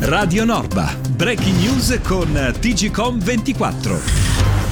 Radio Norba. Breaking news con TGcom 24.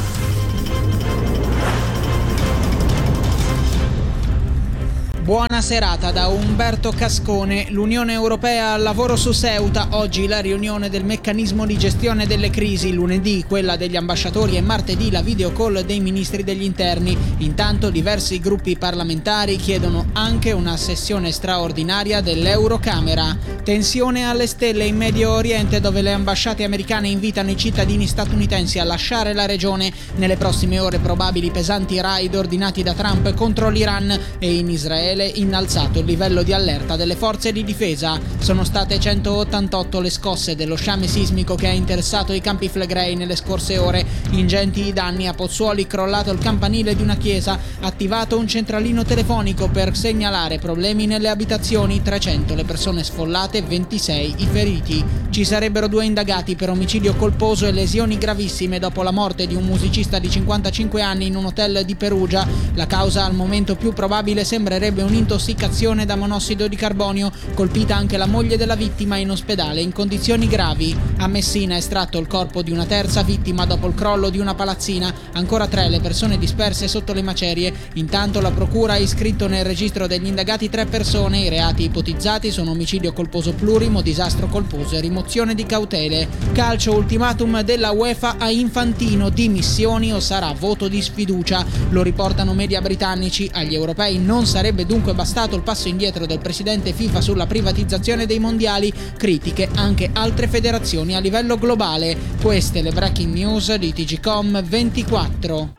Buona serata da Umberto Cascone. L'Unione Europea al lavoro su Ceuta. Oggi la riunione del meccanismo di gestione delle crisi, lunedì quella degli ambasciatori e martedì la video call dei ministri degli interni. Intanto diversi gruppi parlamentari chiedono anche una sessione straordinaria dell'Eurocamera. Tensione alle stelle in Medio Oriente, dove le ambasciate americane invitano i cittadini statunitensi a lasciare la regione. Nelle prossime ore probabili pesanti raid ordinati da Trump contro l'Iran, e in Israele innalzato il livello di allerta delle forze di difesa. Sono state 188 le scosse dello sciame sismico che ha interessato i Campi Flegrei nelle scorse ore. Ingenti i danni: a Pozzuoli crollato il campanile di una chiesa, attivato un centralino telefonico per segnalare problemi nelle abitazioni, 300 le persone sfollate, 26 i feriti. Ci sarebbero 2 indagati per omicidio colposo e lesioni gravissime dopo la morte di un musicista di 55 anni in un hotel di Perugia. La causa al momento più probabile sembrerebbe un'intossicazione da monossido di carbonio. Colpita anche la moglie della vittima, in ospedale in condizioni gravi. A Messina è estratto il corpo di una terza vittima dopo il crollo di una palazzina. Ancora 3 le persone disperse sotto le macerie. Intanto la procura ha iscritto nel registro degli indagati 3 persone. I reati ipotizzati sono omicidio colposo plurimo, disastro colposo e rimozione di cautele. Calcio, ultimatum della UEFA a Infantino: dimissioni o sarà voto di sfiducia. Lo riportano media britannici. Agli europei non sarebbe dunque bastato il passo indietro del presidente FIFA sulla privatizzazione dei mondiali. Critiche anche altre federazioni a livello globale. Queste le breaking news di TGcom 24.